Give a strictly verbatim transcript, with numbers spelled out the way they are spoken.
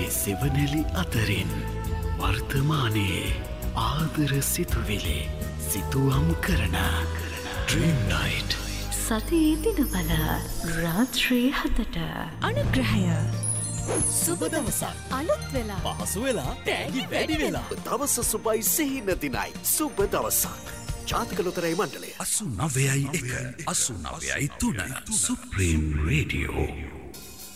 සෙවනැලි අතරින් වර්තමානයේ ආදර සිතුවිලි සිතුවම් කරන ඩ්‍රීම් නයිට් සතියේ දිනවල රාත්‍රී හතට අනුග්‍රහය සුබ දවසක් අලුත් වෙලා පහසු වෙලා තෑගි වැඩි වෙලා දවස සුබයි සිහින දිනයි සුබ දවසක් ජාතික ලොතරැයි මණ්ඩලය අසු නවයයි එක අසු නවයයි තුන සුප්‍රීම් රේඩියෝ